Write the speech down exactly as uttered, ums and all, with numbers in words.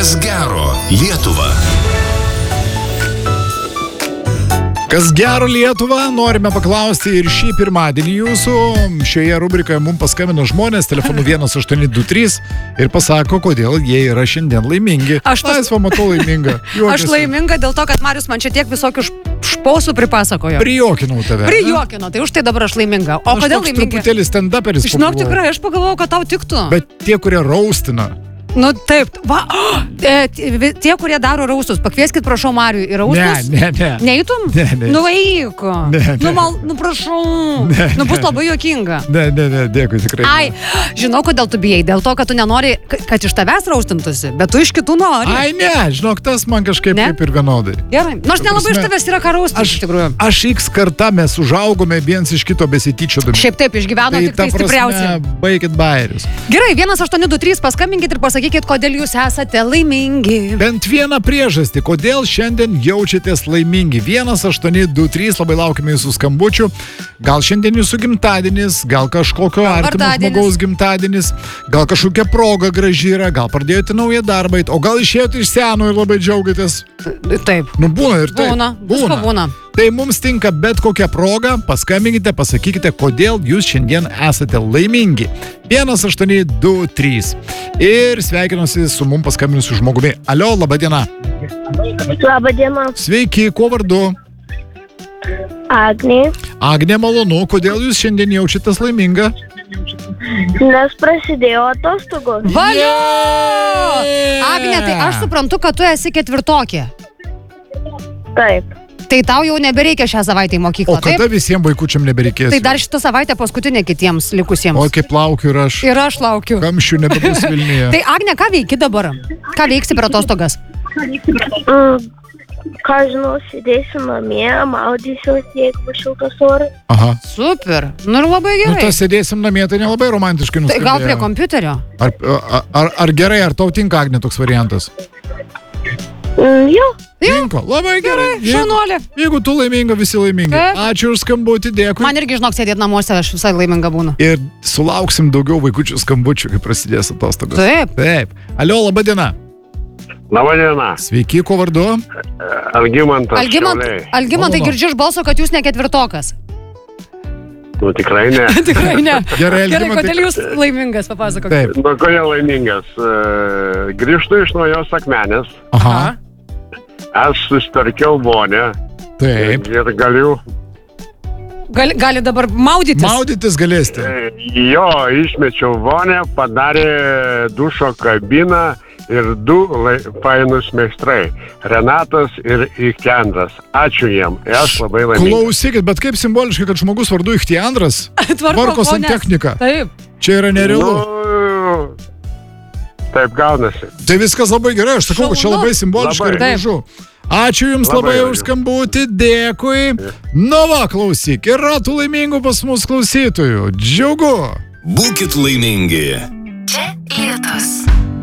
Kas gero Lietuva? Kas gero Lietuva, norime paklausti ir šį pirmadienį jūsų. Šioje rubrikoje mums paskambino žmonės telefonu vienas aštuoni du trys ir pasako, kodėl jie yra šiandien laimingi. Aš pas... Laisvą matau laiminga. Aš laiminga dėl to, kad Marius man čia tiek visokių šposų pripasakojo. Prijokinau tave. Prijokinau, tai už tai dabar aš laiminga. O aš kodėl laiminga? Aš truputėlį stand-uperis. Žinok, tikrai, aš pagalvojau, kad tau tiktų. Bet tie, kurie raustina. Nu taip, va, oh, tie, kurie daro raustus, pakvieskit, prašau, Marių į raustus. Ne, ne, ne. Neįtum? Ne, ne. Nu, eik. Ne, ne. Nu, mal, nu, prašau. Ne, nu, bus labai juokinga. Ne, ne, ne, dėkui, tikrai. Ai, žinau, kodėl tu bijai. Dėl to, kad tu nenori, kad iš tavęs raustintųsi, bet tu iš kitų nori. Ai, ne, žinok, tas man kažkaip ne? Kaip ir vienodai. Gerai. Nors nelabai iš tavęs yra ką raustis, iš tikrųjų. Aš X kartą mes užaugome viens iš kito besityčiodami. Šiaip taip, išgyveno tai, tik tai stipriausiai. Baikit bairius. Gerai, vienas aštuoni du trys, paskambinkit ir pasakykit, kodėl jūs esate laimingi. Bent vieną priežastį, kodėl šiandien jaučiatės laimingi. vienas aštuoni du trys, labai laukime jūsų skambučių. Gal šiandien jūsų gimtadienis, gal kažkokio artimo žmogaus gimtadienis, gal kažkokia proga graži yra, gal pradėjote naują darbą, o gal išėjote iš seno ir labai džiaugiatės. Taip. Nu būna ir taip. Būna, būna. būna. Tai mums tinka bet kokią progą, paskambinkite, pasakykite, kodėl jūs šiandien esate laimingi. vienas aštuoni du trys. Ir sveikinuosi su mums paskambinusiu žmogumi. Alio, laba diena. Labą dieną. Sveiki, kuo vardu? Agnė. Agnė, malonu, kodėl jūs šiandien jaučiatės laiminga? Nes prasidėjo atostogos. Valio! Agnė, tai aš suprantu, kad tu esi ketvirtokė. Taip. Tai tau jau nebereikia šią savaitę į mokyklą, taip? O kada taip? Visiems vaikučiam nebereikės? Tai dar šitą savaitę paskutinė kitiems likusiems. O kaip laukiu ir aš. Ir aš laukiu. Kamščių nebebus Vilniuje. Tai Agne, ką veiki dabar? Ką veiksi per atostogas? Mm, ką žinau, sėdėsiu namie, maudysiuos, jeigu šiltas oras. Aha. Super. Nu ir labai gerai. Nu, tas sėdėsim namie, tai nelabai romantiškai nuskambėjo. Tai gal prie kompiuterio? Ar, ar, ar, ar gerai, ar tau tinka, Agne, toks variantas? Mm, jo. Tinko, labai gerai. Šaunuolė. Jeigu, jeigu tu laiminga, visi laimingi. Taip. Ačiū už skambutį, dėkui. Man irgi, žinok, sėdėti namuose, aš visai laiminga būnu. Ir sulauksim daugiau vaikučių skambučių, kai prasidės atostogos. Taip. Taip. Alio, laba diena. Labą dieną. Sveiki, kuo vardu? Algimantas. Algimant, Algimantai, girdžiu iš balso, kad jūs ne ketvirtokas. Nu, tikrai ne. Tikrai ne. Gerai, Gerai, Algimantai. kodėl jūs laimingas, papasakok. Taip. Nu, kodėl laimingas? E, grįžtu iš naujos Akmenės. Aha. Aš susitvarkiau vonę. Taip. Ir galiu. Gali, gali dabar maudytis? Maudytis galėsite. E, jo, išmečiau vonę, padarė dušo kabiną ir du lai, painus meistrai. Renatas ir Ichtendras. Ačiū jiem. Aš labai laimingas. Klausykit, bet kaip simboliškai, kad žmogus vardu Ichtendras tvarko santechniką. Taip. Čia yra nerealu. Nu, taip gaunasi. Tai viskas labai gerai, aš sakau, čia labai simboliška ir gražu. Ačiū Jums labai, labai už skambutį, dėkui. Nu va, klausyk, yra tų laimingų pas mus klausytojų. Džiugu. Būkit laimingi. Čia Lietus.